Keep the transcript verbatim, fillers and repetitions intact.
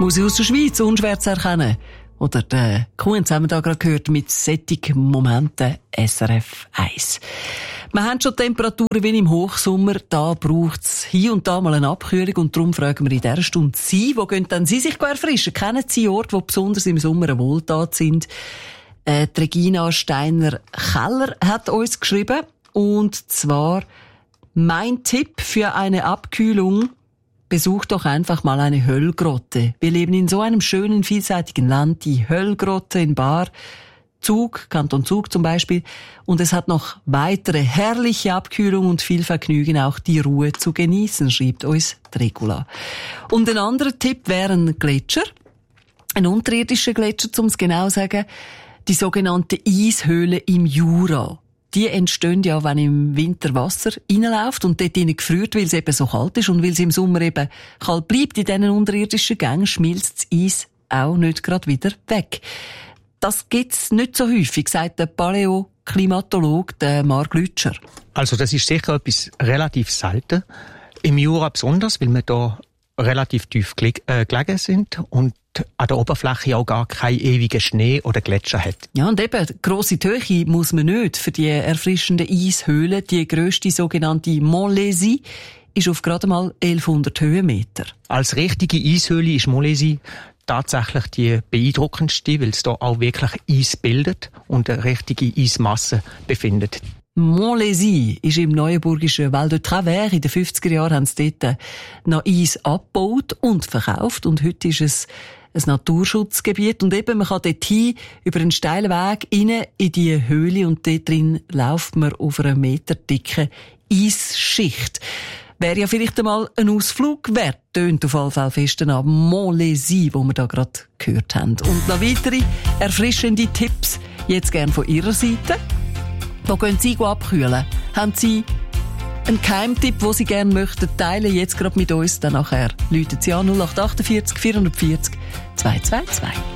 Musik aus der Schweiz, unschwer zu erkennen. Oder der Kunz haben wir da gerade gehört mit sättigen Momenten S R F eins. Wir haben schon Temperaturen wie im Hochsommer. Da braucht es hier und da mal eine Abkühlung. Und darum fragen wir in dieser Stunde Sie, wo gehen denn Sie sich erfrischen? Kennen Sie Orte, die besonders im Sommer eine Wohltat sind? Äh, die Regina Steiner-Keller hat uns geschrieben. Und zwar, mein Tipp für eine Abkühlung: Besucht doch einfach mal eine Höllgrotte. Wir leben in so einem schönen, vielseitigen Land, die Höllgrotte in Baar, Zug, Kanton Zug zum Beispiel. Und es hat noch weitere herrliche Abkühlung und viel Vergnügen, auch die Ruhe zu genießen, schreibt uns Regula. Und ein anderer Tipp wäre ein Gletscher. Ein unterirdischer Gletscher, um es genau zu sagen. Die sogenannte Eishöhle im Jura. Die entstehen ja, wenn im Winter Wasser reinläuft und dort drinnen gefriert, weil es eben so kalt ist und weil es im Sommer eben kalt bleibt. In diesen unterirdischen Gängen schmilzt das Eis auch nicht gerade wieder weg. Das gibt's nicht so häufig, sagt der Paläoklimatologe, der Marc Lütscher. Also das ist sicher etwas relativ selten. Im Jura besonders, weil wir da relativ tief gelegen sind und an der Oberfläche auch gar keinen ewigen Schnee oder Gletscher hat. Ja, und eben, grosse Höhe muss man nicht für die erfrischenden Eishöhlen. Die grösste sogenannte Montlésie ist auf gerade mal elfhundert Höhenmeter. Als richtige Eishöhle ist Montlésie tatsächlich die beeindruckendste, weil es da auch wirklich Eis bildet und eine richtige Eismasse befindet. Montlésie ist im neuenburgischen Val de Travers. In den fünfziger Jahren haben sie dort noch Eis abgebaut und verkauft. Und heute ist es ein Naturschutzgebiet. Und eben, man kann dort hin, über einen steilen Weg, rein in die Höhle. Und dort drin läuft man auf einer meterdicken Eisschicht. Wäre ja vielleicht einmal ein Ausflug wert. Tönt auf jeden Fall fest an Montlésie, wo wir da gerade gehört haben. Und noch weitere erfrischende Tipps jetzt gern von Ihrer Seite. Wo gehen Sie abkühlen? Haben Sie einen Geheimtipp, den Sie gerne möchten teilen, jetzt gerade mit uns? Dann nachher läuten Sie an null acht acht vier vier vier null zwei zwei zwei.